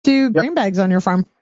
to grain bags on your farm?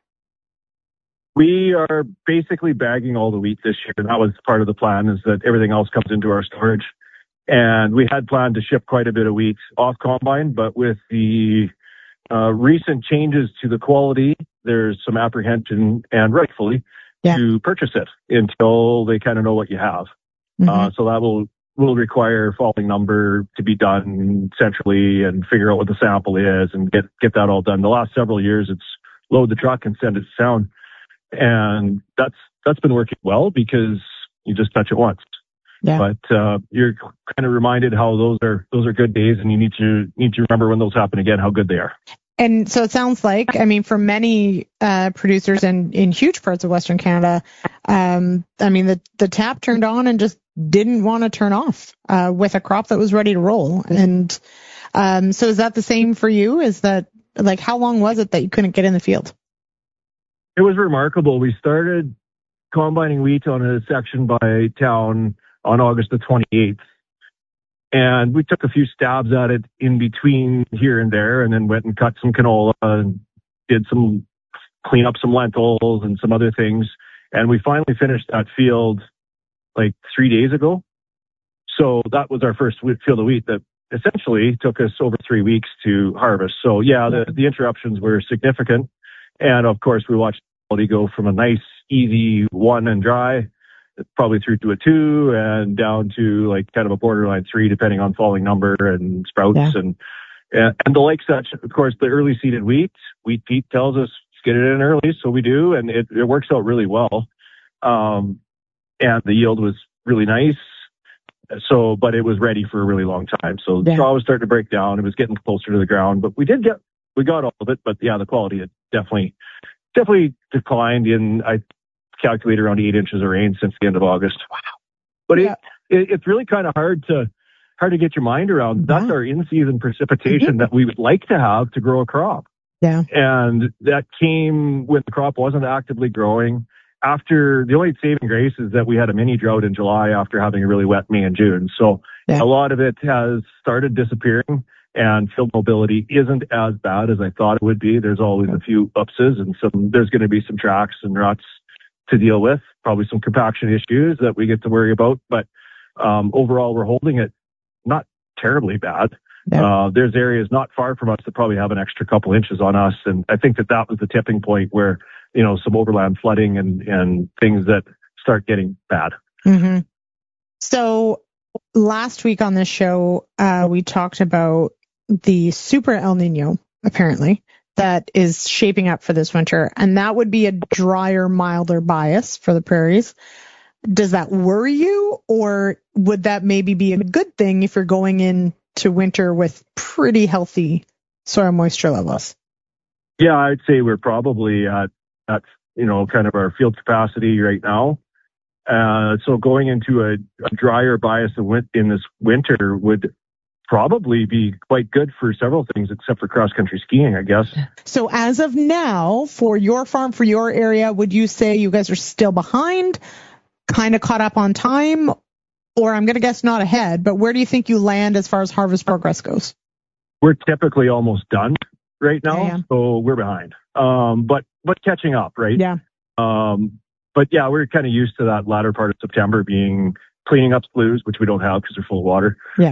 We are basically bagging all the wheat this year. That was part of the plan, is that everything else comes into our storage. And we had planned to ship quite a bit of wheat off combine, but with the recent changes to the quality, there's some apprehension, and rightfully, to purchase it until they kind of know what you have. So that will require falling number to be done centrally and figure out what the sample is and get that all done. The last several years, it's load the truck and send it to town. And that's been working well because you just touch it once. Yeah. But you're kind of reminded how those are good days, and you need to remember when those happen again, how good they are. And so it sounds like, I mean, for many producers in huge parts of Western Canada, I mean, the tap turned on and just didn't want to turn off with a crop that was ready to roll. And so is that the same for you? Is that, like, how long was it that you couldn't get in the field? It was remarkable. We started combining wheat on a section by town on August the 28th. And we took a few stabs at it in between here and there, and then went and cut some canola and clean up some lentils and some other things. And we finally finished that field like 3 days ago. So that was our first field of wheat that essentially took us over 3 weeks to harvest. So yeah, the interruptions were significant. And of course, we watched quality go from a nice, easy 1 and dry, probably through to a 2 and down to like kind of a borderline 3, depending on falling number and sprouts and the like such. Of course, the early seeded wheat Pete tells us get it in early, so we do, and it works out really well. And the yield was really nice. So, but it was ready for a really long time. So the straw was starting to break down. It was getting closer to the ground, but we got all of it. But yeah, the quality had definitely declined in, I calculate, around 8 inches of rain since the end of August. Wow. But it's really kind of hard to get your mind around. That's our in-season precipitation that we would like to have to grow a crop. Yeah. And that came when the crop wasn't actively growing. After the only saving grace is that we had a mini drought in July after having a really wet May and June. So a lot of it has started disappearing, and field mobility isn't as bad as I thought it would be. There's always a few upses, and there's going to be some tracks and ruts to deal with, probably some compaction issues that we get to worry about. But overall, we're holding it not terribly bad. Yeah. There's areas not far from us that probably have an extra couple inches on us. And I think that was the tipping point where, some overland flooding and things that start getting bad. Mm-hmm. So last week on this show, we talked about the super El Nino, apparently, that is shaping up for this winter. And that would be a drier, milder bias for the prairies. Does that worry you, or would that maybe be a good thing if you're going into winter with pretty healthy soil moisture levels? Yeah, I'd say we're probably at kind of our field capacity right now. So going into a drier bias in this winter would probably be quite good for several things, except for cross-country skiing, I guess. So as of now, for your farm, for your area, would you say you guys are still behind, kind of caught up on time, or I'm going to guess not ahead, but where do you think you land as far as harvest progress goes? We're typically almost done right now, so we're behind. But catching up, right? Yeah. But yeah, we're kind of used to that latter part of September being cleaning up sloughs, which we don't have because they're full of water. Yeah.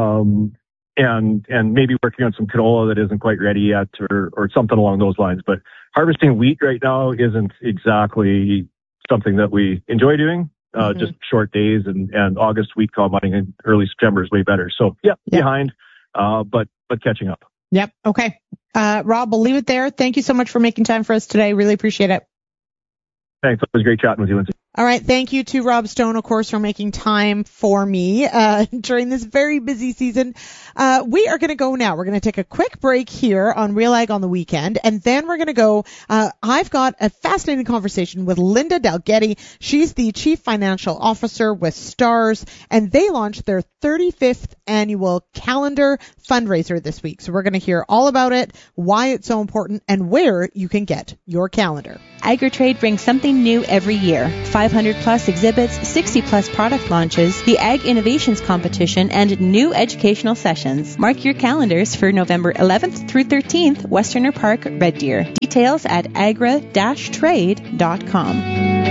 And maybe working on some canola that isn't quite ready yet, or something along those lines. But harvesting wheat right now isn't exactly something that we enjoy doing. Just short days, and August wheat combining in early September is way better. So behind, but catching up. Yep. Okay. Rob, we'll leave it there. Thank you so much for making time for us today. Really appreciate it. Thanks. It was great chatting with you, Lindsay. All right. Thank you to Rob Stone, of course, for making time for me during this very busy season. We are going to go now. We're going to take a quick break here on Real Ag on the Weekend, and then we're going to go. I've got a fascinating conversation with Linda Dalgetty. She's the Chief Financial Officer with STARS, and they launched their 35th annual calendar fundraiser this week. So we're going to hear all about it, why it's so important, and where you can get your calendar. AgriTrade brings something new every year. 500-plus exhibits, 60-plus product launches, the Ag Innovations Competition, and new educational sessions. Mark your calendars for November 11th through 13th, Westerner Park, Red Deer. Details at agra-trade.com.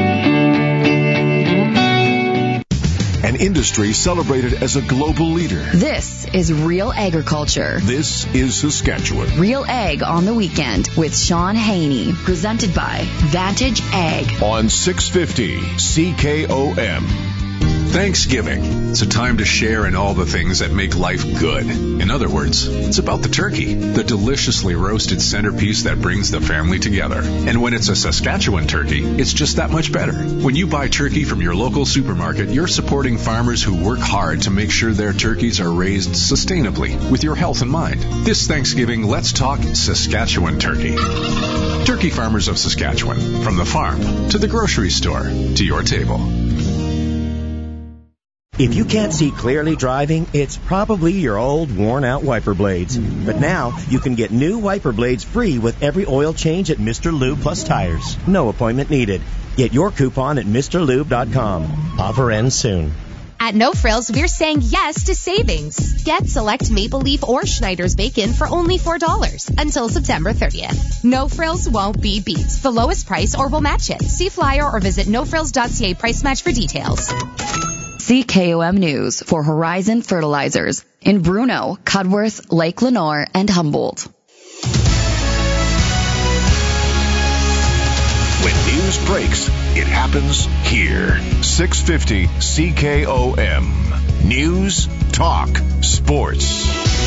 An industry celebrated as a global leader. This is Real Agriculture. This is Saskatchewan. Real Ag on the Weekend with Sean Haney. Presented by Vantage Ag. On 650 CKOM. Thanksgiving. It's a time to share in all the things that make life good. In other words, it's about the turkey, the deliciously roasted centerpiece that brings the family together. And when it's a Saskatchewan turkey, it's just that much better. When you buy turkey from your local supermarket, you're supporting farmers who work hard to make sure their turkeys are raised sustainably with your health in mind. This Thanksgiving, let's talk Saskatchewan turkey. Turkey farmers of Saskatchewan, from the farm to the grocery store to your table. If you can't see clearly driving, it's probably your old, worn-out wiper blades. But now, you can get new wiper blades free with every oil change at Mr. Lube Plus Tires. No appointment needed. Get your coupon at MrLube.com. Offer ends soon. At No Frills, we're saying yes to savings. Get select Maple Leaf or Schneider's bacon for only $4 until September 30th. No Frills won't be beat. The lowest price or we'll match it. See flyer or visit nofrills.ca price match for details. CKOM News for Horizon Fertilizers in Bruno, Cudworth, Lake Lenore, and Humboldt. When news breaks, it happens here. 650 CKOM. News, talk, sports.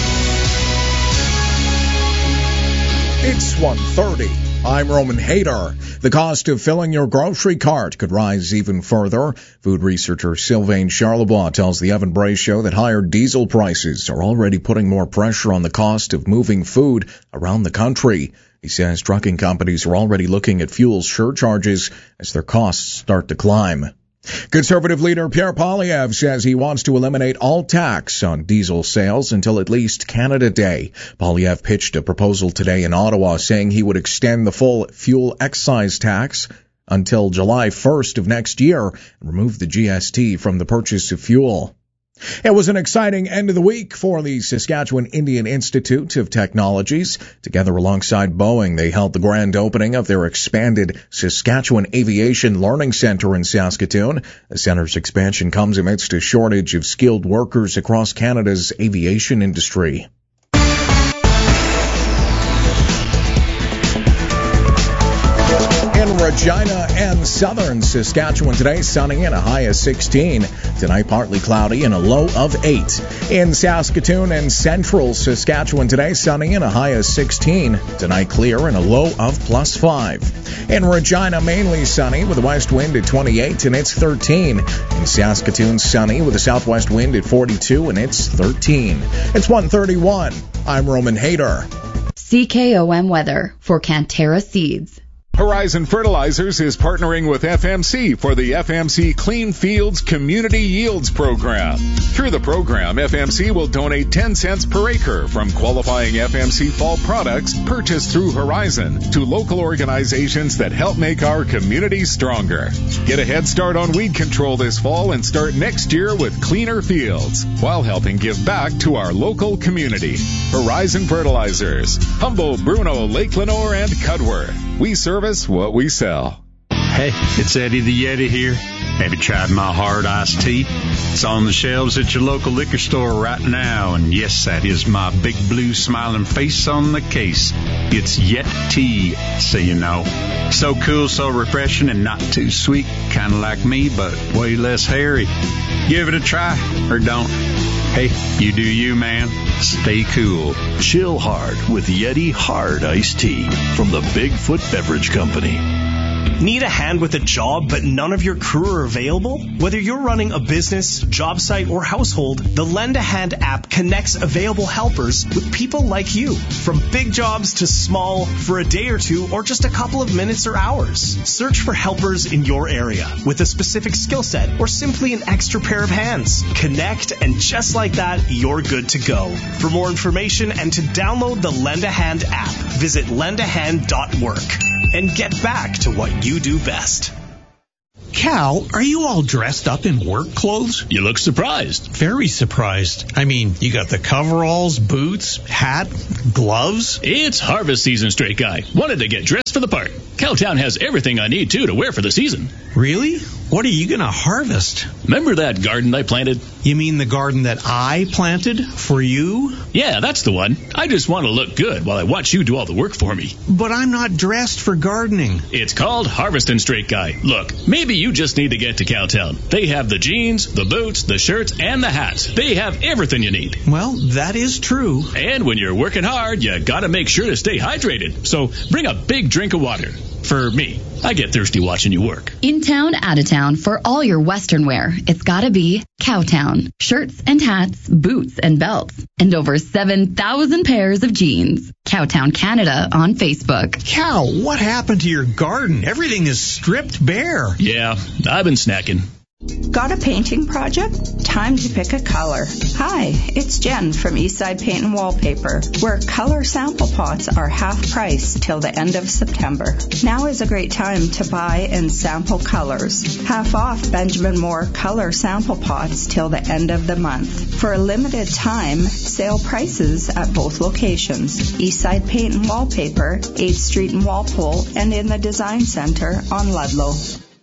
It's 1:30. I'm Roman Hader. The cost of filling your grocery cart could rise even further. Food researcher Sylvain Charlebois tells the Evan Bray Show that higher diesel prices are already putting more pressure on the cost of moving food around the country. He says trucking companies are already looking at fuel surcharges as their costs start to climb. Conservative leader Pierre Poilievre says he wants to eliminate all tax on diesel sales until at least Canada Day. Poilievre pitched a proposal today in Ottawa saying he would extend the full fuel excise tax until July 1st of next year and remove the GST from the purchase of fuel. It was an exciting end of the week for the Saskatchewan Indian Institute of Technologies. Together alongside Boeing, they held the grand opening of their expanded Saskatchewan Aviation Learning Centre in Saskatoon. The centre's expansion comes amidst a shortage of skilled workers across Canada's aviation industry. In Regina and southern Saskatchewan today, sunny and a high of 16. Tonight, partly cloudy and a low of 8. In Saskatoon and central Saskatchewan today, sunny and a high of 16. Tonight, clear and a low of +5. In Regina, mainly sunny with a west wind at 28 and it's 13. In Saskatoon, sunny with a southwest wind at 42 and it's 13. It's 1:31. I'm Roman Hader. CKOM weather for Cantera Seeds. Horizon Fertilizers is partnering with FMC for the FMC Clean Fields Community Yields Program. Through the program, FMC will donate 10 cents per acre from qualifying FMC fall products purchased through Horizon to local organizations that help make our communities stronger. Get a head start on weed control this fall and start next year with cleaner fields while helping give back to our local community. Horizon Fertilizers, Humboldt, Bruno, Lake Lenore, and Cudworth. We service what we sell. Hey, it's Eddie the Yeti here. Have you tried my hard iced tea? It's on the shelves at your local liquor store right now. And yes, that is my big blue smiling face on the case. It's Yeti, so you know. So cool, so refreshing, and not too sweet. Kind of like me, but way less hairy. Give it a try, or don't. Hey, you do you, man. Stay cool. Chill hard with Yeti Hard Iced Tea from the Bigfoot Beverage Company. Need a hand with a job, but none of your crew are available? Whether you're running a business, job site, or household, the Lend a Hand app connects available helpers with people like you. From big jobs to small, for a day or two, or just a couple of minutes or hours. Search for helpers in your area with a specific skill set or simply an extra pair of hands. Connect, and just like that, you're good to go. For more information and to download the Lend a Hand app, visit lendahand.work. And get back to what you do best. Cal, are you all dressed up in work clothes? You look surprised. Very surprised. I mean, you got the coveralls, boots, hat, gloves. It's harvest season, straight guy. Wanted to get dressed for the part. Cowtown has everything I need, too, to wear for the season. Really? What are you going to harvest? Remember that garden I planted? You mean the garden that I planted for you? Yeah, that's the one. I just want to look good while I watch you do all the work for me. But I'm not dressed for gardening. It's called harvesting, straight guy. Look, maybe you just need to get to Cowtown. They have the jeans, the boots, the shirts, and the hats. They have everything you need. Well, that is true. And when you're working hard, you gotta make sure to stay hydrated. So bring a big drink of water. For me, I get thirsty watching you work. In town, out of town, for all your Western wear, it's gotta be Cowtown. Shirts and hats, boots and belts, and over 7,000 pairs of jeans. Cowtown Canada on Facebook. Cal, what happened to your garden? Everything is stripped bare. Yeah, I've been snacking. Got a painting project? Time to pick a color. Hi, it's Jen from Eastside Paint and Wallpaper, where color sample pots are half price till the end of September. Now is a great time to buy and sample colors. Half off Benjamin Moore color sample pots till the end of the month. For a limited time, sale prices at both locations. Eastside Paint and Wallpaper, 8th Street in Walpole, and in the Design Center on Ludlow.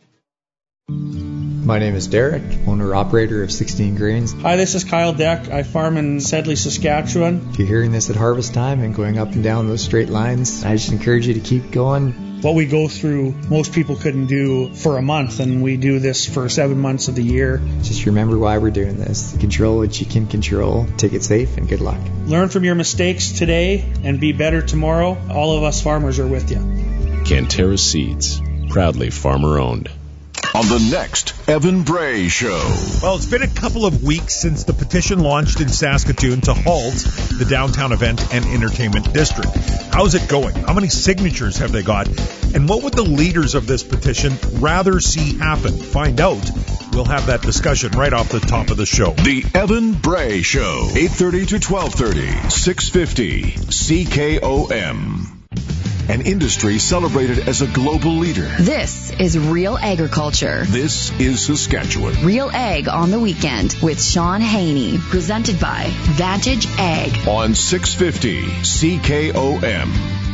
My name is Derek, owner-operator of 16 Grains. Hi, this is Kyle Deck. I farm in Sedley, Saskatchewan. If you're hearing this at harvest time and going up and down those straight lines, I just encourage you to keep going. What we go through, most people couldn't do for a month, and we do this for 7 months of the year. Just remember why we're doing this. Control what you can control. Take it safe, and good luck. Learn from your mistakes today and be better tomorrow. All of us farmers are with you. Canterra Seeds, proudly farmer-owned. On the next Evan Bray Show. Well, it's been a couple of weeks since the petition launched in Saskatoon to halt the downtown event and entertainment district. How's it going? How many signatures have they got? And what would the leaders of this petition rather see happen? Find out. We'll have that discussion right off the top of the show. The Evan Bray Show, 8:30 to 12:30, 650 CKOM. An industry celebrated as a global leader. This is Real Agriculture. This is Saskatchewan. Real Ag on the Weekend with Sean Haney. Presented by Vantage Ag. On 650 CKOM.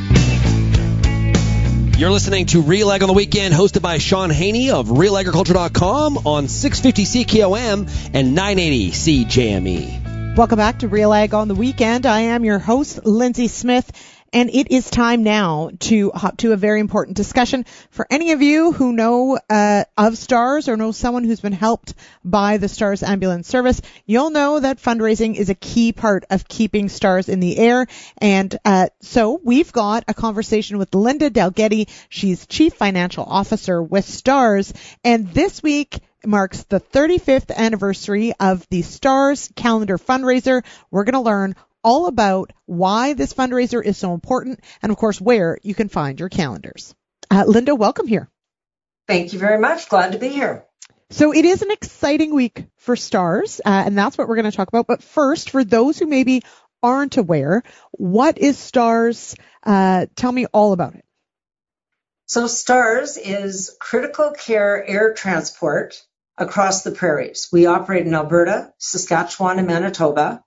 You're listening to Real Ag on the Weekend, hosted by Sean Haney of RealAgriculture.com on 650 CKOM and 980 CJME. Welcome back to Real Ag on the Weekend. I am your host, Lindsay Smith. And it is time now to hop to a very important discussion. For any of you who know of STARS or know someone who's been helped by the STARS ambulance service, you'll know that fundraising is a key part of keeping STARS in the air. And so we've got a conversation with Linda Dalgety. She's Chief Financial Officer with STARS. And this week marks the 35th anniversary of the STARS calendar fundraiser. We're going to learn all about why this fundraiser is so important and, of course, where you can find your calendars. Linda, welcome here. Thank you very much. Glad to be here. So it is an exciting week for STARS, and that's what we're going to talk about. But first, for those who maybe aren't aware, what is STARS? Tell me all about it. So STARS is critical care air transport across the prairies. We operate in Alberta, Saskatchewan, and Manitoba.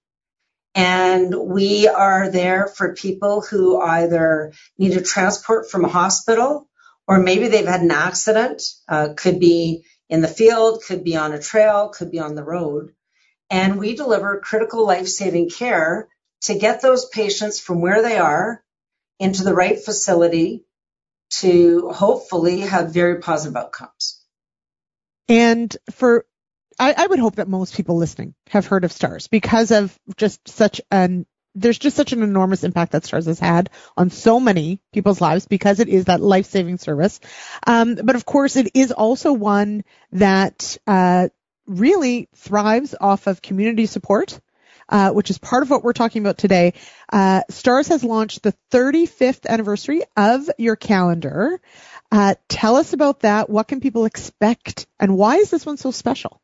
And we are there for people who either need a transport from a hospital or maybe they've had an accident, could be in the field, could be on a trail, could be on the road. And we deliver critical life-saving care to get those patients from where they are into the right facility to hopefully have very positive outcomes. And I would hope that most people listening have heard of STARS because of just there's just such an enormous impact that STARS has had on so many people's lives because it is that life-saving service. But of course, it is also one that really thrives off of community support, which is part of what we're talking about today. STARS has launched the 35th anniversary of your calendar. Tell us about that. What can people expect? And why is this one so special?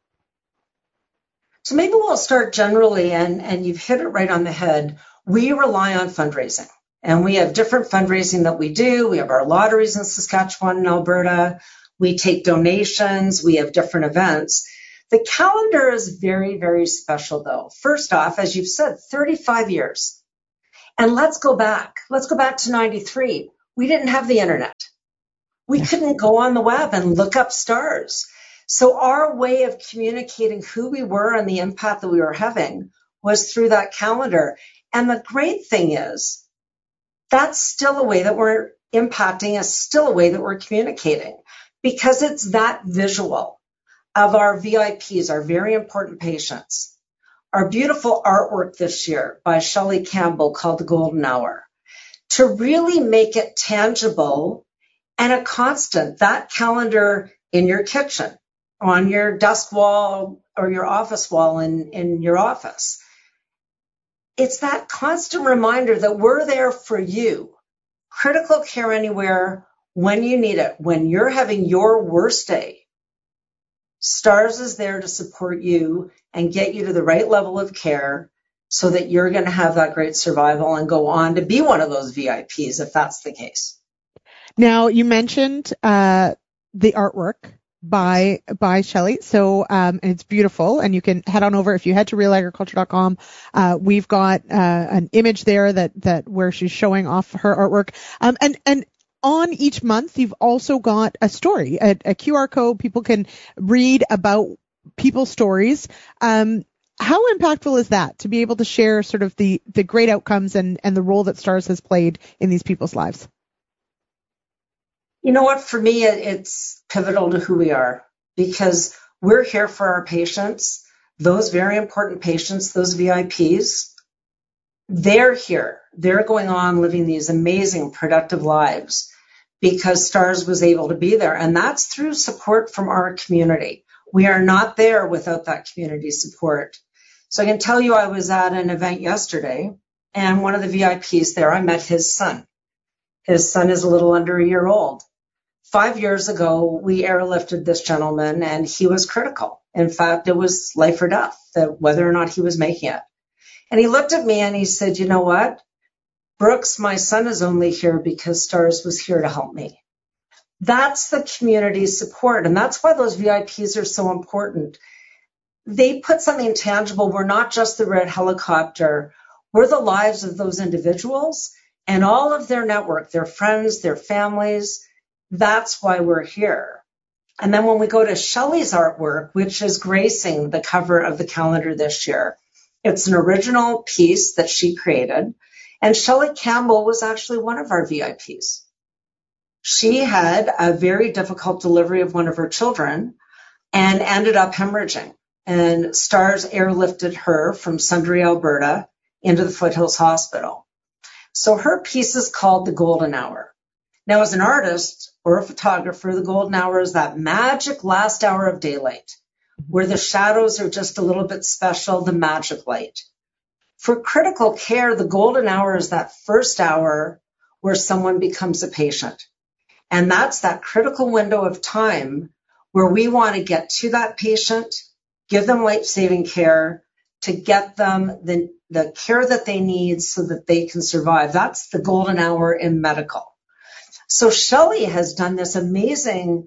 So maybe we'll start generally, and you've hit it right on the head. We rely on fundraising, and we have different fundraising that we do. We have our lotteries in Saskatchewan and Alberta. We take donations. We have different events. The calendar is very, very special, though. First off, as you've said, 35 years. And let's go back. Let's go back to 93. We didn't have the internet. We couldn't go on the web and look up stars. So our way of communicating who we were and the impact that we were having was through that calendar. And the great thing is that's still a way that we're impacting, is still a way that we're communicating, because it's that visual of our VIPs, our very important patients. Our beautiful artwork this year by Shelley Campbell called The Golden Hour, to really make it tangible and a constant. That calendar in your kitchen, on your desk wall or your office wall in your office. It's that constant reminder that we're there for you. Critical Care Anywhere when you need it. When you're having your worst day, STARS is there to support you and get you to the right level of care so that you're going to have that great survival and go on to be one of those VIPs if that's the case. Now, you mentioned the artwork by Shelley. So it's beautiful, and you can head on over. If you head to realagriculture.com, we've got an image there that where she's showing off her artwork. And on each month, you've also got a story, a QR code. People can read about people's stories. How impactful is that to be able to share sort of the great outcomes and the role that STARS has played in these people's lives? You know what? For me, it's pivotal to who we are, because we're here for our patients, those very important patients, those VIPs. They're here. They're going on living these amazing, productive lives because STARS was able to be there. And that's through support from our community. We are not there without that community support. So I can tell you, I was at an event yesterday, and one of the VIPs there, I met his son. His son is a little under a year old. 5 years ago, we airlifted this gentleman, and he was critical. In fact, it was life or death, that whether or not he was making it. And he looked at me and he said, you know what? Brooks, my son is only here because STARS was here to help me. That's the community support, and that's why those VIPs are so important. They put something tangible. We're not just the red helicopter. We're the lives of those individuals and all of their network, their friends, their families. That's why we're here. And then when we go to Shelley's artwork, which is gracing the cover of the calendar this year, it's an original piece that she created. And Shelley Campbell was actually one of our VIPs. She had a very difficult delivery of one of her children and ended up hemorrhaging. And STARS airlifted her from Sundre, Alberta, into the Foothills Hospital. So her piece is called The Golden Hour. Now, as an artist or a photographer, the golden hour is that magic last hour of daylight, where the shadows are just a little bit special, the magic light. For critical care, the golden hour is that first hour where someone becomes a patient. And that's that critical window of time where we want to get to that patient, give them life-saving care, to get them the care that they need so that they can survive. That's the golden hour in medical. So Shelley has done this amazing,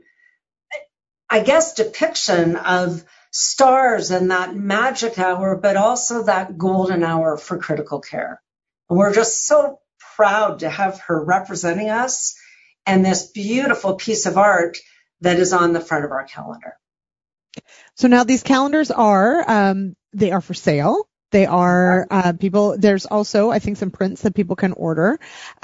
I guess, depiction of STARS and that magic hour, but also that golden hour for critical care. And we're just so proud to have her representing us and this beautiful piece of art that is on the front of our calendar. So now these calendars are, they are for sale. They are, there's also, I think, some prints that people can order.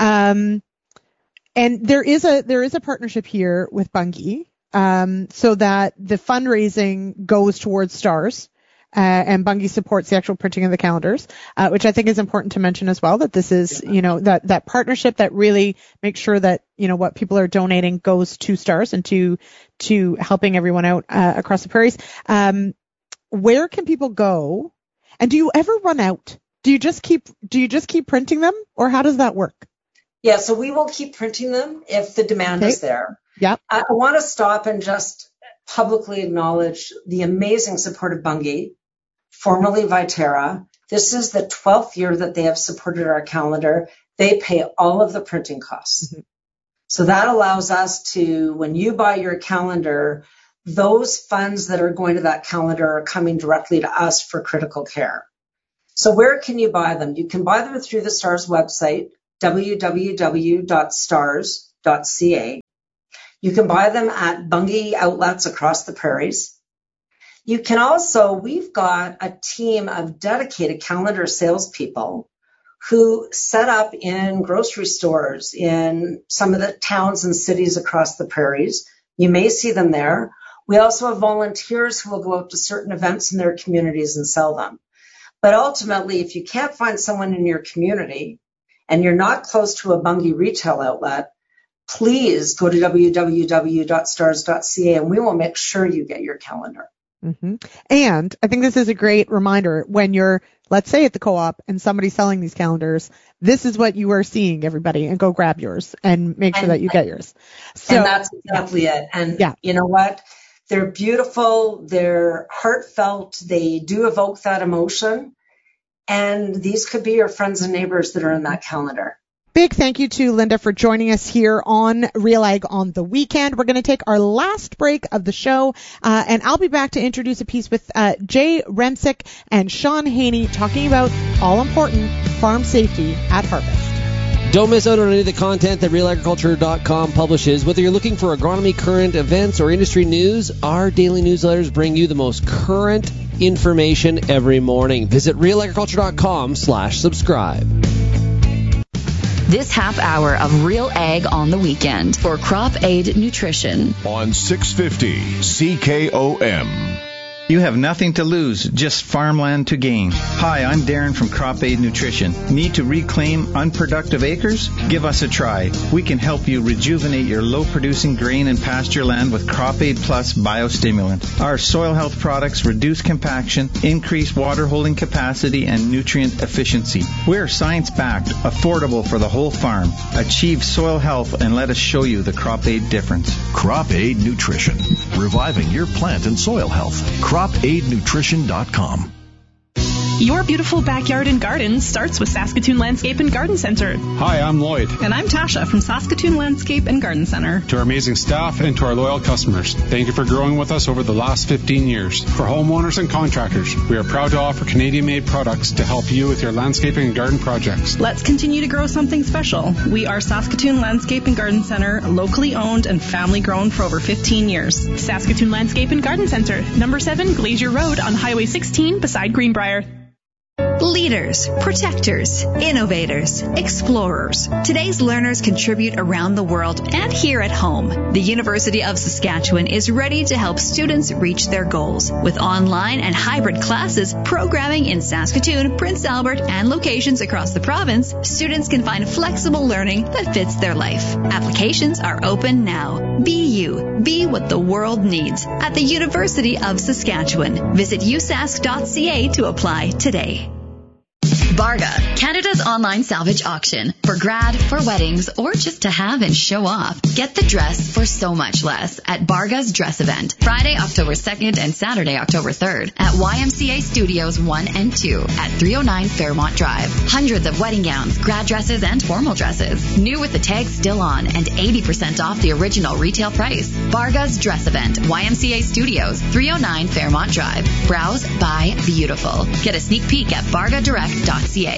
And there is a partnership here with Bunge, so that the fundraising goes towards STARS, and Bunge supports the actual printing of the calendars, which I think is important to mention as well, that this is, that partnership that really makes sure that, what people are donating goes to STARS and to helping everyone out, across the prairies. Where can people go? And do you ever run out? Do you just keep printing them, or how does that work? Yeah, so we will keep printing them if the demand is there. Yep. I want to stop and just publicly acknowledge the amazing support of Bunge, formerly Viterra. This is the 12th year that they have supported our calendar. They pay all of the printing costs. Mm-hmm. So that allows us to, when you buy your calendar, those funds that are going to that calendar are coming directly to us for critical care. So where can you buy them? You can buy them through the STARS website, www.stars.ca. You can buy them at Bunge outlets across the prairies. You can also, we've got a team of dedicated calendar salespeople who set up in grocery stores in some of the towns and cities across the prairies. You may see them there. We also have volunteers who will go out to certain events in their communities and sell them. But ultimately, if you can't find someone in your community and you're not close to a Bunge retail outlet, please go to www.stars.ca and we will make sure you get your calendar. Mm-hmm. And I think this is a great reminder when you're, let's say, at the co-op and somebody's selling these calendars, this is what you are seeing, everybody, and go grab yours and make sure that you get yours. So, and that's exactly it. And you know what? They're beautiful. They're heartfelt. They do evoke that emotion. And these could be your friends and neighbors that are in that calendar. Big thank you to Linda for joining us here on Real Ag on the Weekend. We're going to take our last break of the show, and I'll be back to introduce a piece with Jay Remsick and Sean Haney talking about all-important farm safety at harvest. Don't miss out on any of the content that realagriculture.com publishes. Whether you're looking for agronomy, current events, or industry news, our daily newsletters bring you the most current information every morning. Visit realagriculture.com/subscribe. This half hour of Real Ag on the Weekend for Crop Aid Nutrition. On 650 CKOM. You have nothing to lose, just farmland to gain. Hi, I'm Darren from Crop Aid Nutrition. Need to reclaim unproductive acres? Give us a try. We can help you rejuvenate your low-producing grain and pasture land with Crop Aid Plus Biostimulant. Our soil health products reduce compaction, increase water holding capacity, and nutrient efficiency. We're science-backed, affordable for the whole farm. Achieve soil health and let us show you the Crop Aid difference. Crop Aid Nutrition. Reviving your plant and soil health. CropAidNutrition.com. Your beautiful backyard and garden starts with Saskatoon Landscape and Garden Center. Hi, I'm Lloyd. And I'm Tasha from Saskatoon Landscape and Garden Center. To our amazing staff and to our loyal customers, thank you for growing with us over the last 15 years. For homeowners and contractors, we are proud to offer Canadian-made products to help you with your landscaping and garden projects. Let's continue to grow something special. We are Saskatoon Landscape and Garden Center, locally owned and family grown for over 15 years. Saskatoon Landscape and Garden Center, number 7 Glacier Road on Highway 16 beside Greenbrier. Leaders, protectors, innovators, explorers. Today's learners contribute around the world and here at home. The University of Saskatchewan is ready to help students reach their goals. With online and hybrid classes, programming in Saskatoon, Prince Albert, and locations across the province, students can find flexible learning that fits their life. Applications are open now. Be you. Be what the world needs at the University of Saskatchewan. Visit usask.ca to apply today. Barga, Canada's online salvage auction. For grad, for weddings, or just to have and show off. Get the dress for so much less at Barga's Dress Event. Friday, October 2nd and Saturday, October 3rd at YMCA Studios 1 and 2 at 309 Fairmont Drive. Hundreds of wedding gowns, grad dresses, and formal dresses. New with the tags still on and 80% off the original retail price. Barga's Dress Event, YMCA Studios, 309 Fairmont Drive. Browse, buy, beautiful. Get a sneak peek at bargadirect.ca.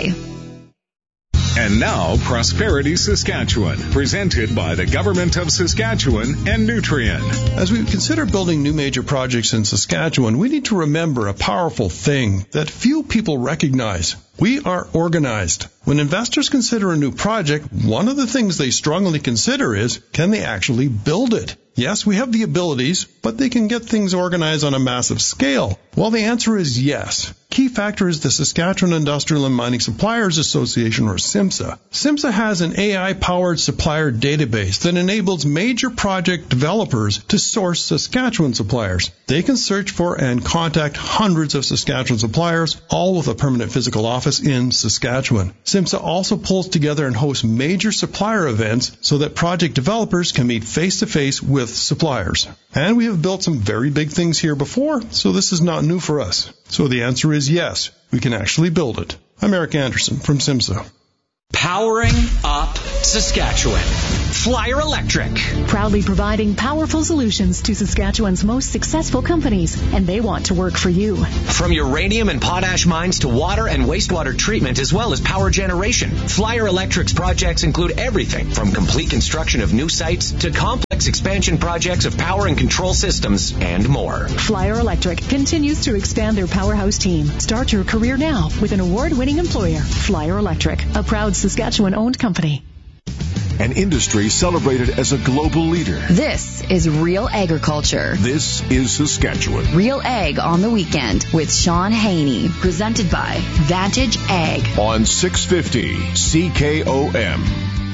And now, Prosperity Saskatchewan, presented by the Government of Saskatchewan and Nutrien. As we consider building new major projects in Saskatchewan, we need to remember a powerful thing that few people recognize. We are organized. When investors consider a new project, one of the things they strongly consider is, can they actually build it? Yes, we have the abilities, but they can get things organized on a massive scale. Well, the answer is yes. Key factor is the Saskatchewan Industrial and Mining Suppliers Association, or SIMSA. SIMSA has an AI-powered supplier database that enables major project developers to source Saskatchewan suppliers. They can search for and contact hundreds of Saskatchewan suppliers, all with a permanent physical office in Saskatchewan. SIMSA also pulls together and hosts major supplier events so that project developers can meet face-to-face with suppliers. And we have built some very big things here before, so this is not new for us. So the answer is yes, we can actually build it. I'm Eric Anderson from SIMSA. Powering up Saskatchewan. Flyer Electric. Proudly providing powerful solutions to Saskatchewan's most successful companies, and they want to work for you. From uranium and potash mines to water and wastewater treatment, as well as power generation, Flyer Electric's projects include everything from complete construction of new sites to complex expansion projects of power and control systems and more. Flyer Electric continues to expand their powerhouse team. Start your career now with an award-winning employer, Flyer Electric, a proud Saskatchewan-owned company. An industry celebrated as a global leader. This is Real Agriculture. This is Saskatchewan. Real Ag on the Weekend with Sean Haney. Presented by Vantage Ag. On 650 CKOM.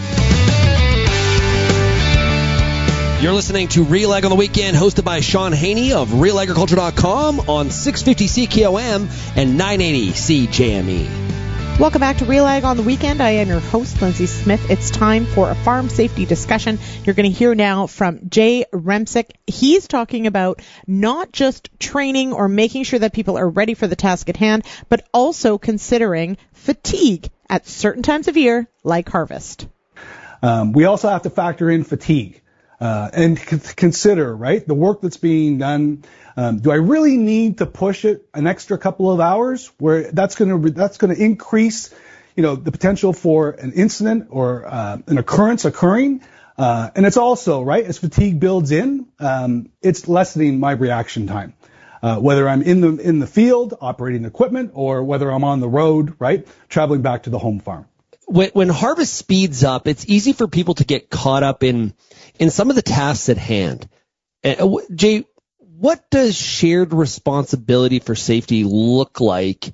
You're listening to Real Ag on the Weekend, hosted by Sean Haney of RealAgriculture.com on 650 CKOM and 980 CJME. Welcome back to Real Ag on the Weekend. I am your host, Lindsay Smith. It's time for a farm safety discussion. You're going to hear now from Jay Remsick. He's talking about not just training or making sure that people are ready for the task at hand, but also considering fatigue at certain times of year, like harvest. We also have to factor in fatigue and consider, right, the work that's being done. Do I really need to push it an extra couple of hours where that's going to increase, the potential for an incident or an occurrence occurring? And it's also, right, as fatigue builds in, it's lessening my reaction time. Whether I'm in the field operating equipment or whether I'm on the road, right, traveling back to the home farm. When harvest speeds up, it's easy for people to get caught up in some of the tasks at hand. Jay, what does shared responsibility for safety look like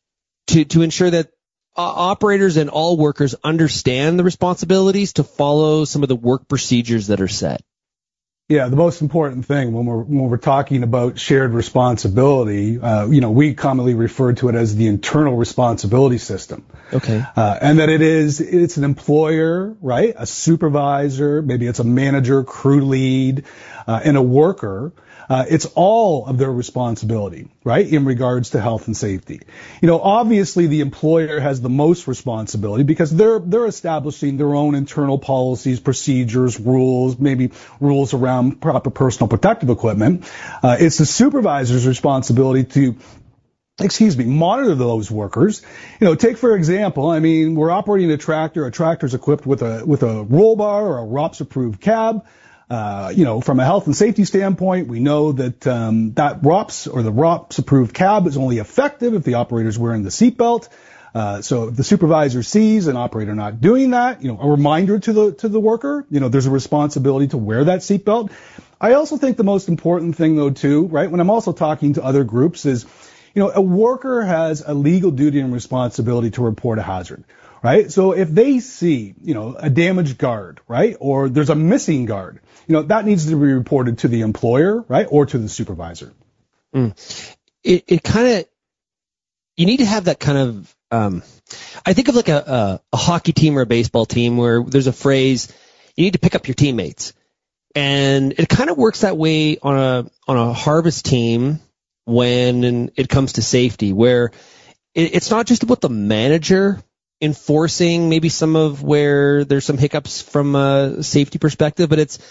to ensure that operators and all workers understand the responsibilities to follow some of the work procedures that are set? Yeah, the most important thing when we're talking about shared responsibility, we commonly refer to it as the internal responsibility system. Okay. And that it's an employer, right? A supervisor, maybe it's a manager, crew lead, and a worker. It's all of their responsibility, right, in regards to health and safety. Obviously the employer has the most responsibility because they're establishing their own internal policies, procedures, rules, maybe rules around proper personal protective equipment. It's the supervisor's responsibility to monitor those workers. Take for example, we're operating a tractor. A tractor's equipped with a roll bar or a ROPS approved cab. From a health and safety standpoint, we know that that ROPS or the ROPS approved cab is only effective if the operator's wearing the seatbelt. So if the supervisor sees an operator not doing that, a reminder to the worker, there's a responsibility to wear that seatbelt. I also think the most important thing though too, right, when I'm also talking to other groups is, a worker has a legal duty and responsibility to report a hazard. Right? So if they see, a damaged guard, right, or there's a missing guard, that needs to be reported to the employer, right, or to the supervisor. It kind of, you need to have that kind of, I think of like a hockey team or a baseball team where there's a phrase, you need to pick up your teammates. And it kind of works that way on a harvest team when it comes to safety, where it's not just about the manager enforcing maybe some of where there's some hiccups from a safety perspective, but it's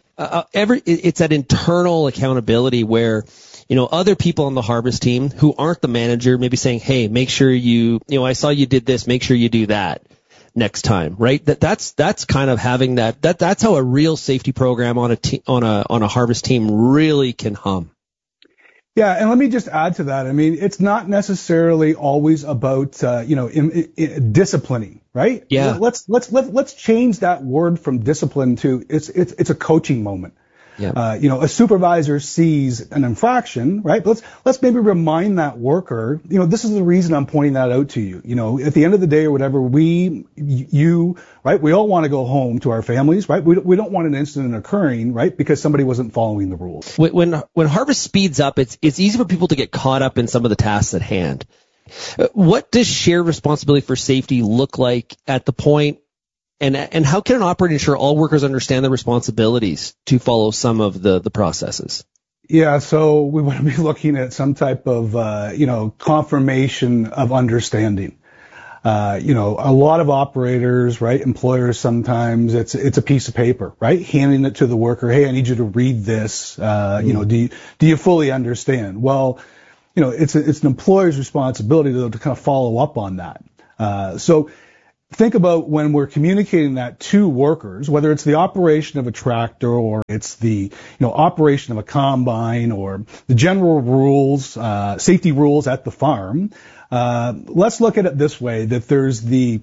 that internal accountability where, other people on the harvest team who aren't the manager maybe saying, hey, make sure I saw you did this, make sure you do that next time, right? That's kind of having that's how a real safety program on a harvest team really can hum. Yeah, and let me just add to that. It's not necessarily always about disciplining, right? Yeah. Let's change that word from discipline to it's a coaching moment. Yeah. A supervisor sees an infraction, right? But let's maybe remind that worker, this is the reason I'm pointing that out to you. At the end of the day or whatever, you, right? We all want to go home to our families, right? We don't want an incident occurring, right? Because somebody wasn't following the rules. When harvest speeds up, it's easy for people to get caught up in some of the tasks at hand. What does shared responsibility for safety look like at the point? And how can an operator ensure all workers understand their responsibilities to follow some of the processes? Yeah, so we want to be looking at some type of, confirmation of understanding. A lot of operators, right, employers sometimes, it's a piece of paper, right, handing it to the worker. Hey, I need you to read this. Do you fully understand? Well, it's an employer's responsibility to kind of follow up on that. So think about when we're communicating that to workers, whether it's the operation of a tractor or it's the operation of a combine or the general rules, safety rules at the farm. Let's look at it this way: that there's the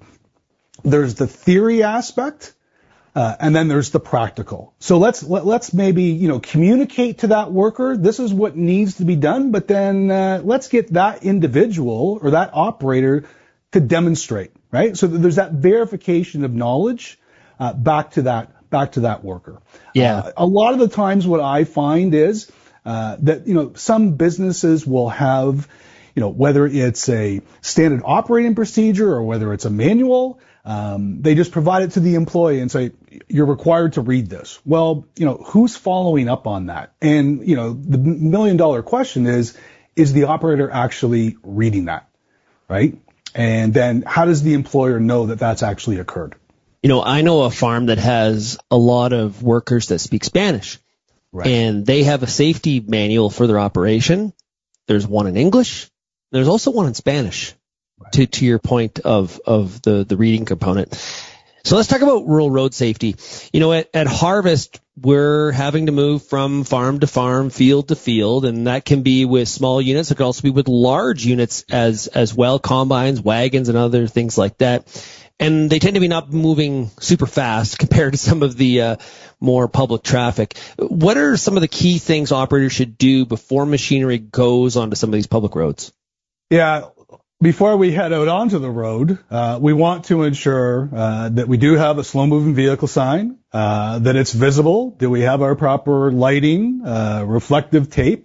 theory aspect, and then there's the practical. So let's maybe communicate to that worker, this is what needs to be done, but then let's get that individual or that operator to demonstrate, right? So there's that verification of knowledge back to that worker. Yeah. A lot of the times, what I find is that some businesses will have, whether it's a standard operating procedure or whether it's a manual, they just provide it to the employee and say, you're required to read this. Well, who's following up on that? And, the $1 million question is the operator actually reading that, right? And then how does the employer know that that's actually occurred? I know a farm that has a lot of workers that speak Spanish. Right. And they have a safety manual for their operation. There's one in English. There's also one in Spanish, right, to your point of the reading component. So let's talk about rural road safety. At Harvest, we're having to move from farm to farm, field to field, and that can be with small units. It can also be with large units as well, combines, wagons, and other things like that. And they tend to be not moving super fast compared to some of the more public traffic. What are some of the key things operators should do before machinery goes onto some of these public roads? Yeah. Before we head out onto the road, we want to ensure that we do have a slow-moving vehicle sign, that it's visible. Do we have our proper lighting, reflective tape?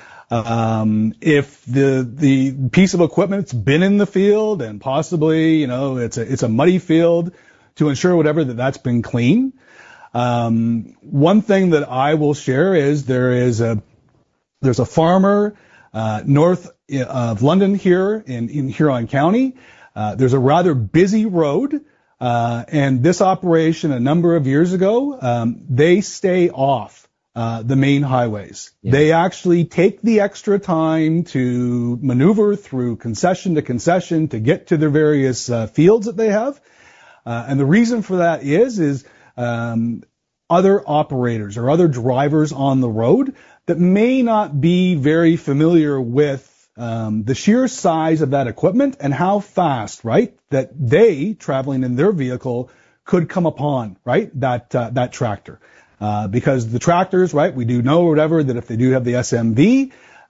If the piece of equipment's been in the field and possibly, it's a muddy field, to ensure that's been clean. One thing that I will share is there's a farmer north of London here in Huron County. There's a rather busy road, and this operation a number of years ago, they stay off the main highways. Yeah. They actually take the extra time to maneuver through concession to concession to get to their various fields that they have. And the reason for that is other operators or other drivers on the road that may not be very familiar with the sheer size of that equipment and how fast, right, that they, traveling in their vehicle, could come upon, right, that tractor. Because the tractors, right, we do know that if they do have the SMV,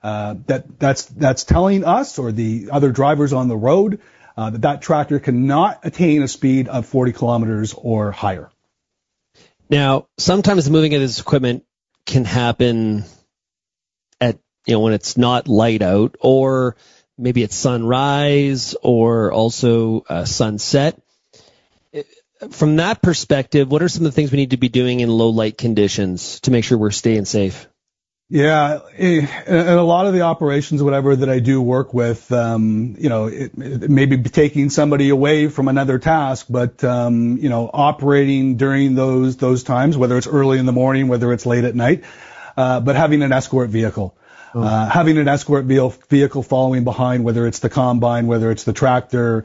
that's telling us or the other drivers on the road that tractor cannot attain a speed of 40 kilometers or higher. Now, sometimes the moving of this equipment can happen at, when it's not light out, or maybe it's sunrise or also sunset. From that perspective, what are some of the things we need to be doing in low light conditions to make sure we're staying safe? Yeah, and a lot of the operations, that I do work with, it may be taking somebody away from another task, but, operating during those times, whether it's early in the morning, whether it's late at night, but having an escort vehicle. Having an escort vehicle following behind, whether it's the combine, whether it's the tractor,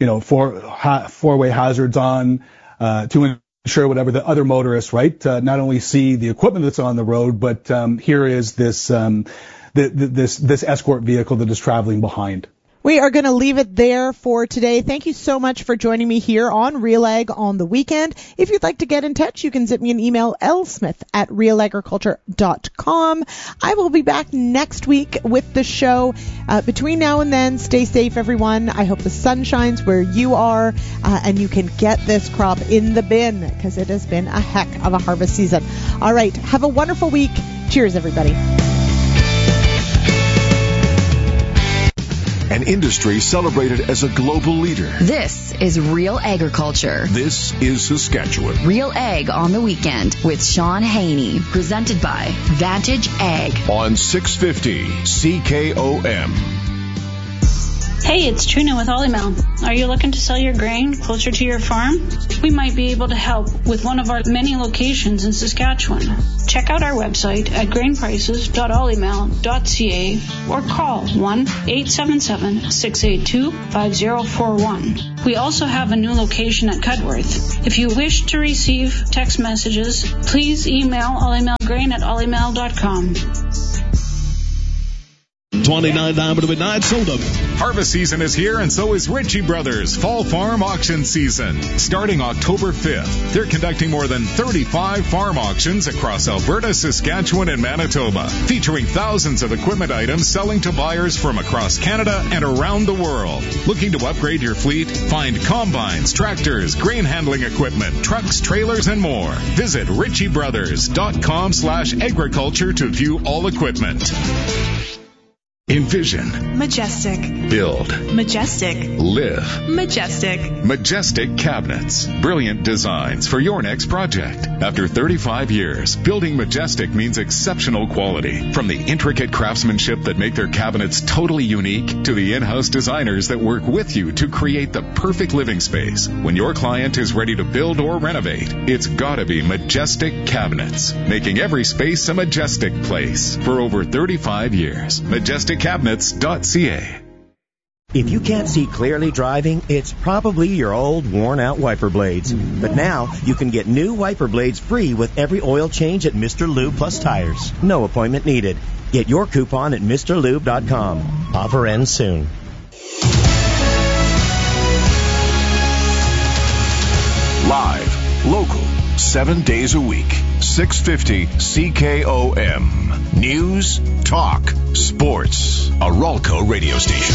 four-way hazards on, to ensure the other motorists, right, not only see the equipment that's on the road, but here is this escort vehicle that is traveling behind. We are going to leave it there for today. Thank you so much for joining me here on Real Ag on the Weekend. If you'd like to get in touch, you can zip me an email, lsmith@realagriculture.com. I will be back next week with the show. Between now and then, stay safe, everyone. I hope the sun shines where you are, and you can get this crop in the bin, because it has been a heck of a harvest season. All right. Have a wonderful week. Cheers, everybody. An industry celebrated as a global leader. This is Real Agriculture. This is Saskatchewan. Real Ag on the Weekend with Sean Haney. Presented by Vantage Ag. On 650 CKOM. Hey, it's Trina with Olymel. Are you looking to sell your grain closer to your farm? We might be able to help with one of our many locations in Saskatchewan. Check out our website at grainprices.olymel.ca or call 1-877-682-5041. We also have a new location at Cudworth. If you wish to receive text messages, please email olymelgrain@olymel.com. $29 midnight sold them. Harvest season is here, and so is Ritchie Brothers Fall Farm Auction Season. Starting October 5th, they're conducting more than 35 farm auctions across Alberta, Saskatchewan, and Manitoba, featuring thousands of equipment items selling to buyers from across Canada and around the world. Looking to upgrade your fleet? Find combines, tractors, grain handling equipment, trucks, trailers, and more. Visit ritchiebrothers.com/agriculture to view all equipment. Envision. Majestic. Build. Majestic. Live. Majestic. Majestic Cabinets. Brilliant designs for your next project. After 35 years, building Majestic means exceptional quality. From the intricate craftsmanship that make their cabinets totally unique to the in-house designers that work with you to create the perfect living space. When your client is ready to build or renovate, it's gotta be Majestic Cabinets, making every space a majestic place for over 35 years. MajesticCabinets.ca. If you can't see clearly driving, it's probably your old worn-out wiper blades. But now, you can get new wiper blades free with every oil change at Mr. Lube Plus Tires. No appointment needed. Get your coupon at MrLube.com. Offer ends soon. Live, local, 7 days a week. 650 CKOM. News, talk, sports. A Ralco radio station.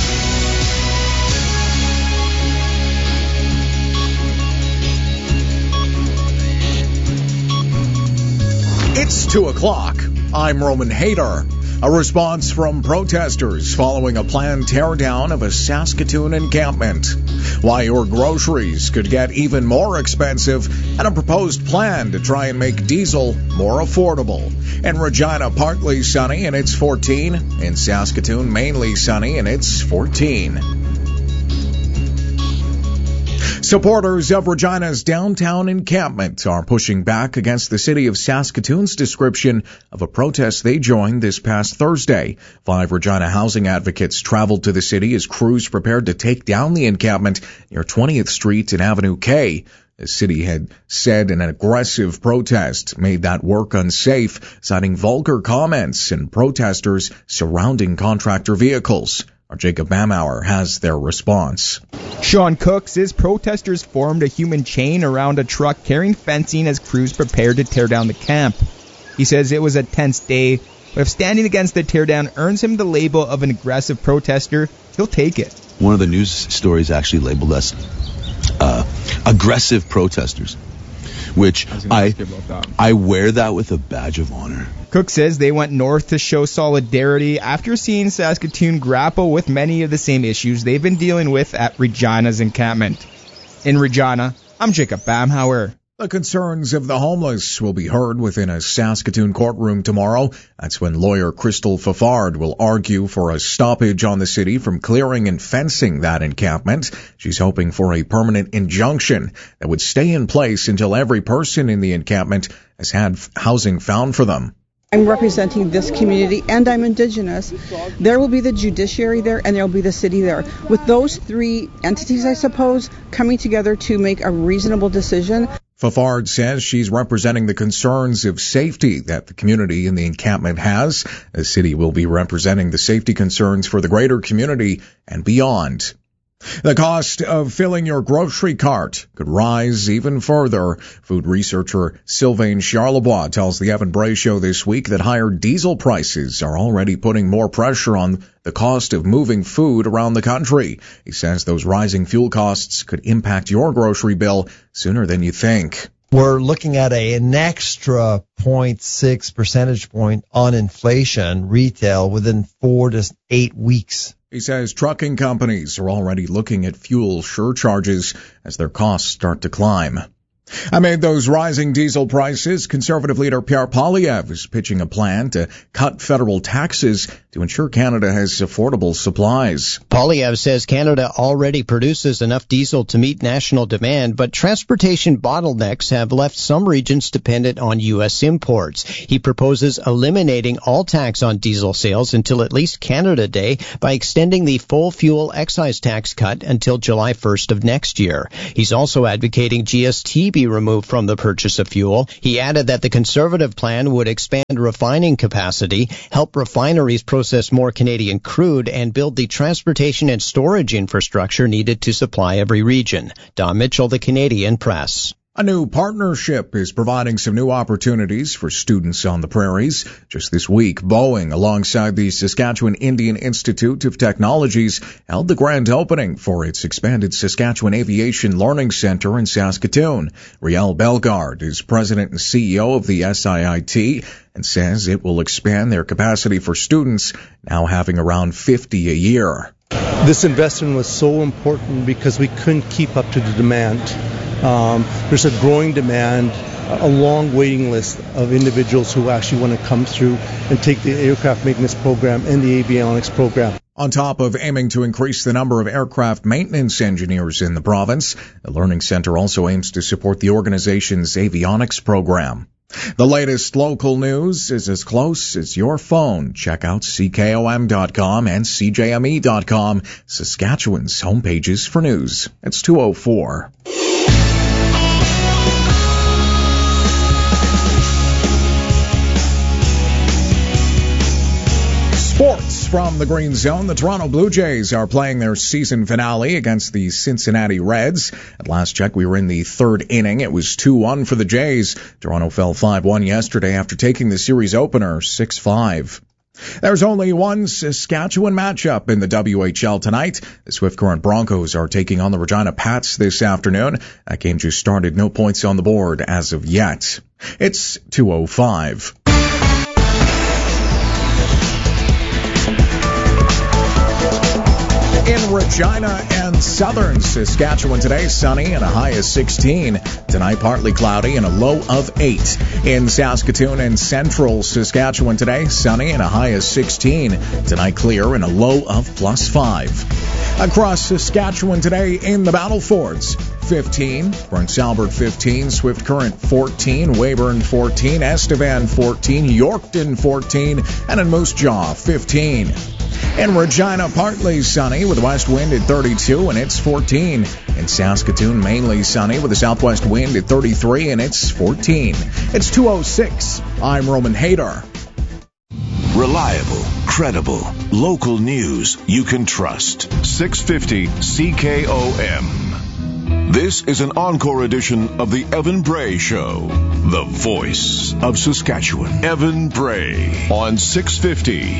It's 2 o'clock. I'm Roman Hader. A response from protesters following a planned teardown of a Saskatoon encampment. Why your groceries could get even more expensive, and a proposed plan to try and make diesel more affordable. In Regina, partly sunny and it's 14. In Saskatoon, mainly sunny and it's 14. Supporters of Regina's downtown encampment are pushing back against the city of Saskatoon's description of a protest they joined this past Thursday. 5 Regina housing advocates traveled to the city as crews prepared to take down the encampment near 20th Street and Avenue K. The city had said an aggressive protest made that work unsafe, citing vulgar comments and protesters surrounding contractor vehicles. Our Jacob Bamauer has their response. Sean Cook says protesters formed a human chain around a truck carrying fencing as crews prepared to tear down the camp. He says it was a tense day, but if standing against the teardown earns him the label of an aggressive protester, he'll take it. One of the news stories actually labeled us aggressive protesters, which I wear that with a badge of honor. Cook says they went north to show solidarity after seeing Saskatoon grapple with many of the same issues they've been dealing with at Regina's encampment. In Regina, I'm Jacob Bamhauer. The concerns of the homeless will be heard within a Saskatoon courtroom tomorrow. That's when lawyer Crystal Fafard will argue for a stoppage on the city from clearing and fencing that encampment. She's hoping for a permanent injunction that would stay in place until every person in the encampment has had housing found for them. I'm representing this community, and I'm Indigenous. There will be the judiciary there, and there will be the city there. With those 3 entities, I suppose, coming together to make a reasonable decision. Fafard says she's representing the concerns of safety that the community in the encampment has. The city will be representing the safety concerns for the greater community and beyond. The cost of filling your grocery cart could rise even further. Food researcher Sylvain Charlebois tells the Evan Bray Show this week that higher diesel prices are already putting more pressure on the cost of moving food around the country. He says those rising fuel costs could impact your grocery bill sooner than you think. We're looking at an extra 0.6 percentage point on inflation retail within 4 to 8 weeks. He says trucking companies are already looking at fuel surcharges as their costs start to climb. Amid those rising diesel prices, Conservative leader Pierre Poilievre is pitching a plan to cut federal taxes to ensure Canada has affordable supplies. Poilievre says Canada already produces enough diesel to meet national demand, but transportation bottlenecks have left some regions dependent on U.S. imports. He proposes eliminating all tax on diesel sales until at least Canada Day by extending the full fuel excise tax cut until July 1st of next year. He's also advocating GST be removed from the purchase of fuel. He added that the Conservative plan would expand refining capacity, help refineries process more Canadian crude, and build the transportation and storage infrastructure needed to supply every region. Don Mitchell, The Canadian Press. A new partnership is providing some new opportunities for students on the prairies. Just this week, Boeing, alongside the Saskatchewan Indian Institute of Technologies, held the grand opening for its expanded Saskatchewan Aviation Learning Centre in Saskatoon. Riel Bellegarde is president and CEO of the SIIT and says it will expand their capacity for students, now having around 50 a year. This investment was so important because we couldn't keep up to the demand. There's a growing demand, a long waiting list of individuals who actually want to come through and take the aircraft maintenance program and the avionics program. On top of aiming to increase the number of aircraft maintenance engineers in the province, the Learning Centre also aims to support the organization's avionics program. The latest local news is as close as your phone. Check out CKOM.com and CJME.com, Saskatchewan's homepages for news. It's 2:04. Sports from the Green Zone. The Toronto Blue Jays are playing their season finale against the Cincinnati Reds. At last check, we were in the third inning. It was 2-1 for the Jays. Toronto fell 5-1 yesterday after taking the series opener 6-5. There's only one Saskatchewan matchup in the WHL tonight. The Swift Current Broncos are taking on the Regina Pats this afternoon. That game just started. No points on the board as of yet. It's 2:05. In Regina and southern Saskatchewan today, sunny and a high of 16. Tonight, partly cloudy and a low of 8. In Saskatoon and central Saskatchewan today, sunny and a high of 16. Tonight, clear and a low of +5. Across Saskatchewan today in the Battle Forts, 15, Prince Albert 15, Swift Current 14, Weyburn 14, Estevan 14, Yorkton 14, and in Moose Jaw 15. In Regina, partly sunny with a west wind at 32 and it's 14. In Saskatoon, mainly sunny with a southwest wind at 33 and it's 14. It's 2:06. I'm Roman Hader. Reliable, credible, local news you can trust. 650 CKOM. This is an encore edition of the Evan Bray Show, the voice of Saskatchewan. Evan Bray on 650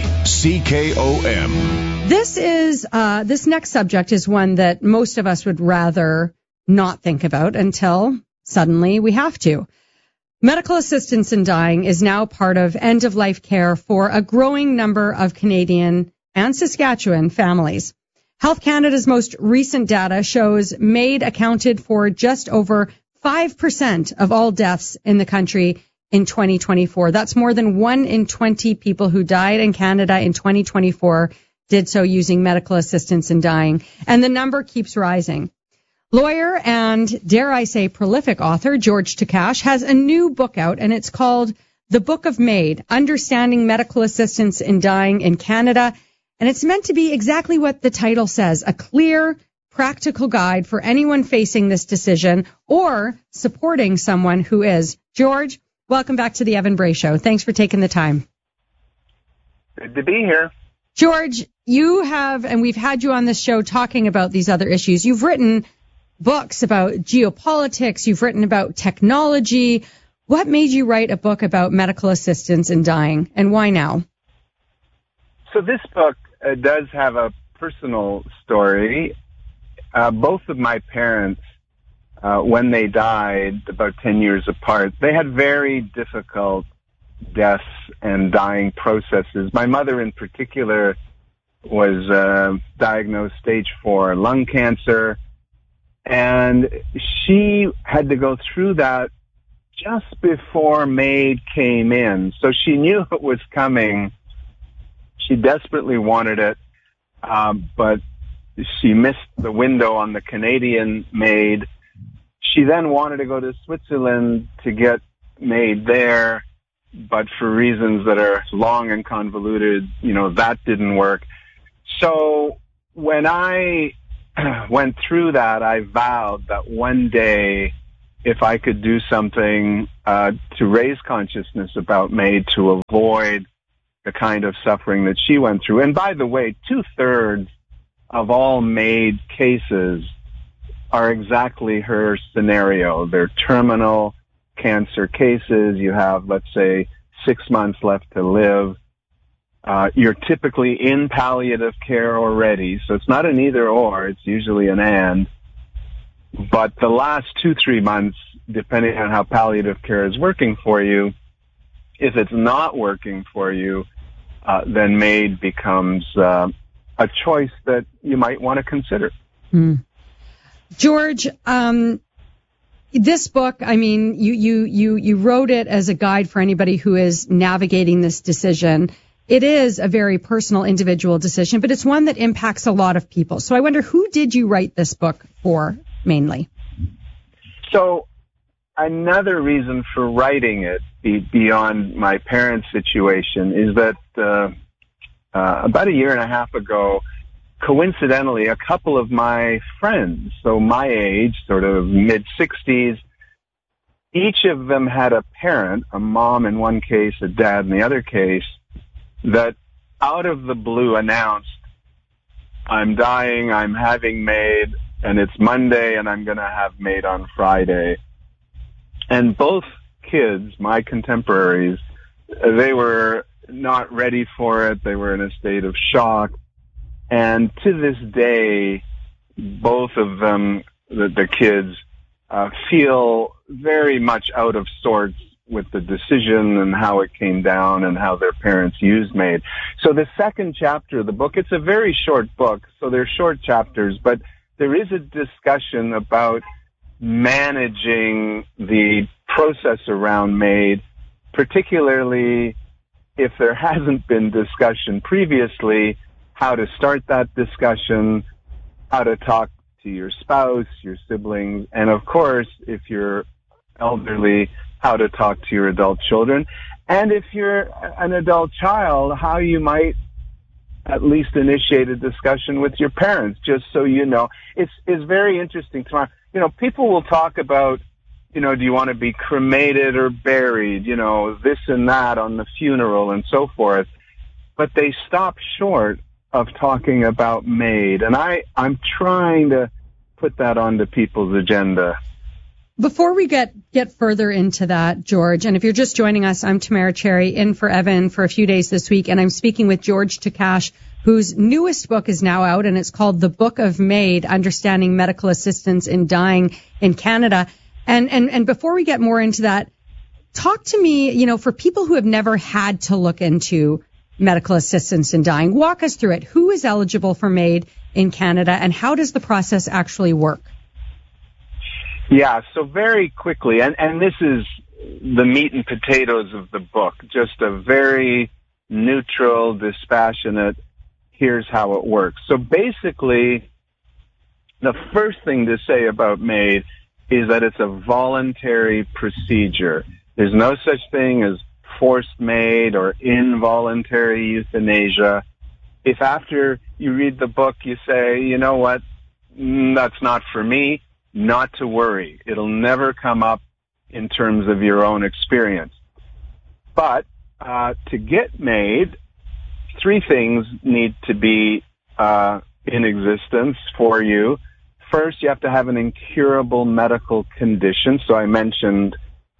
CKOM. This next subject is one that most of us would rather not think about until suddenly we have to. Medical assistance in dying is now part of end-of-life care for a growing number of Canadian and Saskatchewan families. Health Canada's most recent data shows MAID accounted for just over 5% of all deaths in the country in 2024. That's more than 1 in 20 people who died in Canada in 2024 did so using medical assistance in dying. And the number keeps rising. Lawyer and, dare I say, prolific author George Takash has a new book out, and it's called The Book of MAID, Understanding Medical Assistance in Dying in Canada. And it's meant to be exactly what the title says, a clear, practical guide for anyone facing this decision or supporting someone who is. George, welcome back to the Evan Bray Show. Thanks for taking the time. Good to be here. George, you have, and we've had you on this show talking about these other issues. You've written books about geopolitics. You've written about technology. What made you write a book about medical assistance in dying, and why now? So this book does have a personal story. Both of my parents, when they died about 10 years apart, they had very difficult deaths and dying processes. My mother in particular was diagnosed stage 4 lung cancer. And she had to go through that just before MAID came in. So she knew it was coming. She desperately wanted it, but she missed the window on the Canadian MAID. She then wanted to go to Switzerland to get MAID there, but for reasons that are long and convoluted, that didn't work. So when I went through that, I vowed that one day, if I could do something to raise consciousness about MAID to avoid the kind of suffering that she went through. And by the way, 2/3 of all MAID cases are exactly her scenario. They're terminal cancer cases. You have, let's say, 6 months left to live. You're typically in palliative care already, so it's not an either or, it's usually an and. But the last 2-3 months, depending on how palliative care is working for you, if it's not working for you, then MAID becomes a choice that you might want to consider. George, this book, I mean, you wrote it as a guide for anybody who is navigating this decision. It is a very personal, individual decision, but it's one that impacts a lot of people. So I wonder, who did you write this book for mainly? So another reason for writing it beyond my parents' situation is that about 1.5 years ago, coincidentally, a couple of my friends, so my age, sort of mid-60s, each of them had a parent, a mom in one case, a dad in the other case, that out of the blue announced, I'm dying, I'm having MAID, and it's Monday, and I'm going to have MAID on Friday. And both kids, my contemporaries, they were not ready for it. They were in a state of shock. And to this day, both of them, the kids, feel very much out of sorts with the decision and how it came down and how their parents used MAID. So the second chapter of the book, it's a very short book, so they're short chapters, but there is a discussion about managing the process around MAID, particularly if there hasn't been discussion previously, how to start that discussion, how to talk to your spouse, your siblings, and of course, if you're elderly, how to talk to your adult children. And if you're an adult child, how you might at least initiate a discussion with your parents, just so you know. It's very interesting. People will talk about, do you want to be cremated or buried, this and that on the funeral and so forth. But they stop short of talking about MAID. And I'm trying to put that onto people's agenda. Before we get further into that, George, and if you're just joining us, I'm Tamara Cherry, in for Evan for a few days this week, and I'm speaking with George Takash, whose newest book is now out, and it's called The Book of MAID, Understanding Medical Assistance in Dying in Canada. And before we get more into that, talk to me, for people who have never had to look into medical assistance in dying, walk us through it. Who is eligible for MAID in Canada, and how does the process actually work? Yeah, so very quickly, and this is the meat and potatoes of the book, just a very neutral, dispassionate, here's how it works. So basically, the first thing to say about MAID is that it's a voluntary procedure. There's no such thing as forced MAID or involuntary euthanasia. If after you read the book you say, you know what, that's not for me, not to worry. It'll never come up in terms of your own experience. But to get MAID, 3 things need to be in existence for you. First, you have to have an incurable medical condition. So I mentioned,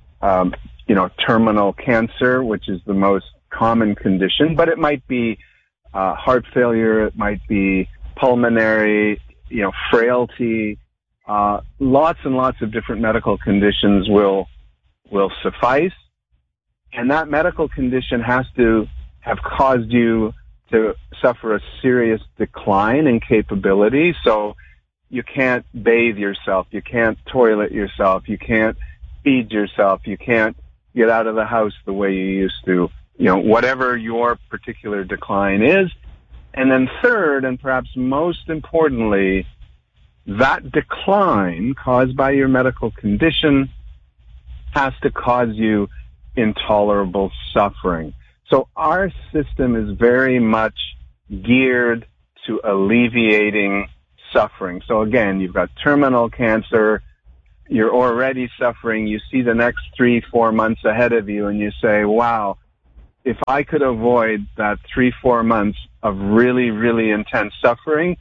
terminal cancer, which is the most common condition, but it might be heart failure, it might be pulmonary, frailty. Lots and lots of different medical conditions will suffice. And that medical condition has to have caused you to suffer a serious decline in capability. So, you can't bathe yourself, you can't toilet yourself, you can't feed yourself, you can't get out of the house the way you used to, whatever your particular decline is. And then third, and perhaps most importantly, that decline caused by your medical condition has to cause you intolerable suffering. So our system is very much geared to alleviating suffering. So again, you've got terminal cancer, you're already suffering, you see the next 3-4 months ahead of you and you say, wow, if I could avoid that 3-4 months of really, really intense suffering,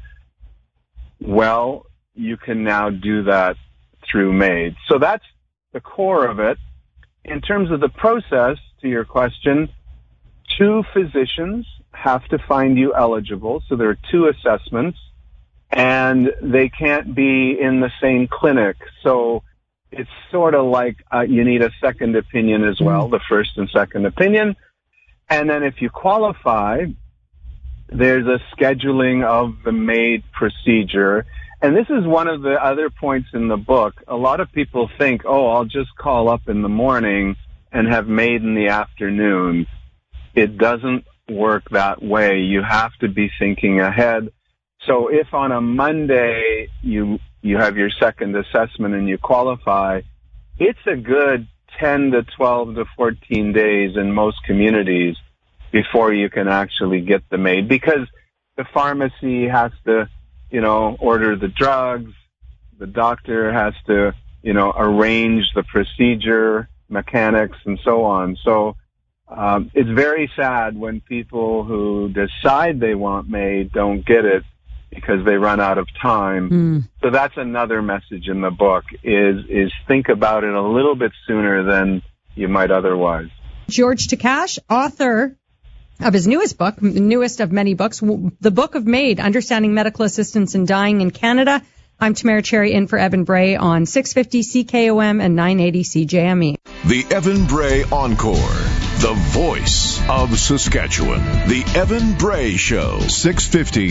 well, you can now do that through MAID. So that's the core of it. In terms of the process, to your question, 2 physicians have to find you eligible. So there are 2 assessments, and they can't be in the same clinic. So it's sort of like you need a second opinion as well, the first and second opinion. And then if you qualify, there's a scheduling of the MAID procedure. And this is one of the other points in the book. A lot of people think, oh, I'll just call up in the morning and have MAID in the afternoon. It doesn't work that way. You have to be thinking ahead. So if on a Monday you have your second assessment and you qualify, it's a good 10 to 12 to 14 days in most communities before you can actually get the MAID, because the pharmacy has to, order the drugs, the doctor has to, arrange the procedure, mechanics, and so on. So it's very sad when people who decide they want MAID don't get it because they run out of time. So that's another message in the book, is think about it a little bit sooner than you might otherwise. George Takash, author of his newest book, newest of many books, The Book of MAID, Understanding Medical Assistance in Dying in Canada. I'm Tamara Cherry in for Evan Bray on 650 CKOM and 980 CJME. The Evan Bray Encore, the voice of Saskatchewan. The Evan Bray Show, 650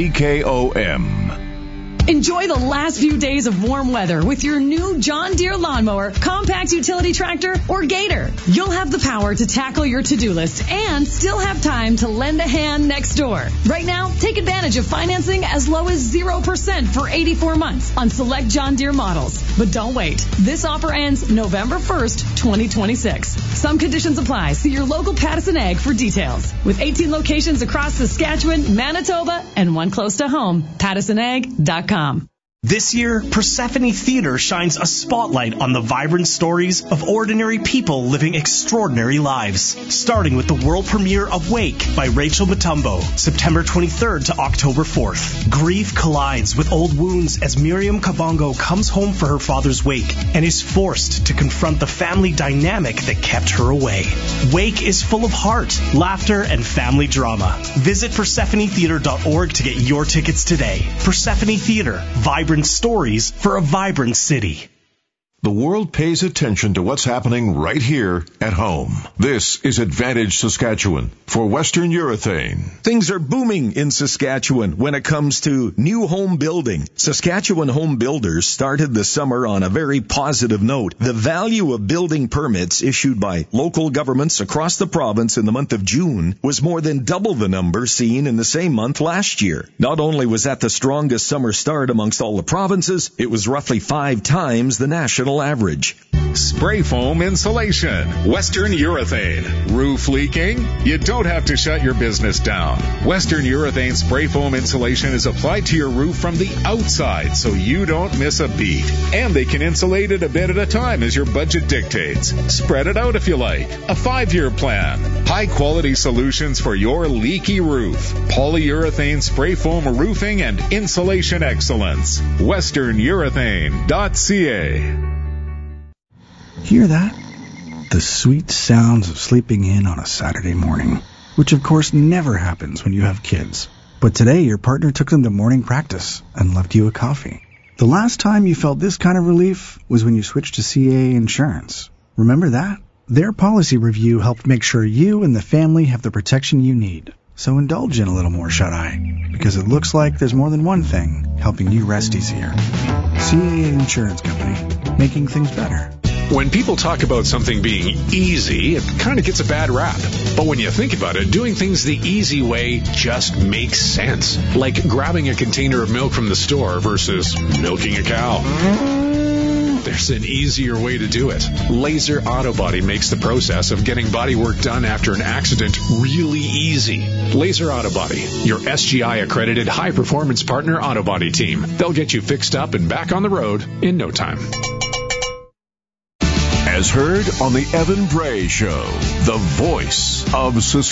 CKOM. Enjoy the last few days of warm weather with your new John Deere lawnmower, compact utility tractor, or Gator. You'll have the power to tackle your to-do list and still have time to lend a hand next door. Right now, take advantage of financing as low as 0% for 84 months on select John Deere models. But don't wait. This offer ends November 1st, 2026. Some conditions apply. See your local Pattison Ag for details. With 18 locations across Saskatchewan, Manitoba, and one close to home, PattisonAg.com. This year, Persephone Theater shines a spotlight on the vibrant stories of ordinary people living extraordinary lives. Starting with the world premiere of Wake by Rachel Mutombo, September 23rd to October 4th. Grief collides with old wounds as Miriam Kabongo comes home for her father's wake and is forced to confront the family dynamic that kept her away. Wake is full of heart, laughter, and family drama. Visit PersephoneTheater.org to get your tickets today. Persephone Theater, vibrant stories for a vibrant city. The world pays attention to what's happening right here at home. This is Advantage Saskatchewan for Western Urethane. Things are booming in Saskatchewan when it comes to new home building. Saskatchewan Home Builders started the summer on a very positive note. The value of building permits issued by local governments across the province in the month of June was more than double the number seen in the same month last year. Not only was that the strongest summer start amongst all the provinces, it was roughly 5 times the national average. Spray foam insulation, Western Urethane. Roof leaking? You don't have to shut your business down. Western Urethane spray foam insulation is applied to your roof from the outside so you don't miss a beat. And they can insulate it a bit at a time as your budget dictates. Spread it out if you like. A 5-year plan. High quality solutions for your leaky roof. Polyurethane spray foam roofing and insulation excellence. WesternUrethane.ca. Hear that? The sweet sounds of sleeping in on a Saturday morning, which of course never happens when you have kids. But today your partner took them to morning practice and left you a coffee. The last time you felt this kind of relief was when you switched to CA Insurance. Remember that? Their policy review helped make sure you and the family have the protection you need. So indulge in a little more shut-eye, because it looks like there's more than one thing helping you rest easier. CAA Insurance Company, making things better. When people talk about something being easy, it kind of gets a bad rap. But when you think about it, doing things the easy way just makes sense. Like grabbing a container of milk from the store versus milking a cow. There's an easier way to do it. Laser Auto Body makes the process of getting body work done after an accident really easy. Laser Auto Body, your SGI-accredited high-performance partner auto body team. They'll get you fixed up and back on the road in no time. As heard on the Evan Bray Show, the voice of Saskatchewan.